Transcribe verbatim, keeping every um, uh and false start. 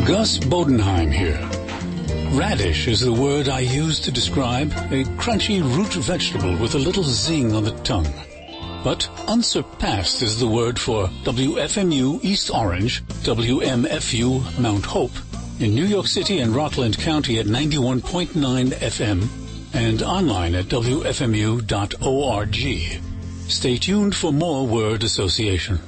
Gus Bodenheim here. Radish is the word I use to describe a crunchy root vegetable with a little zing on the tongue. But unsurpassed is the word for W F M U East Orange, W M F U Mount Hope, in New York City and Rockland County at ninety-one point nine F M and online at W F M U dot org. Stay tuned for more word association.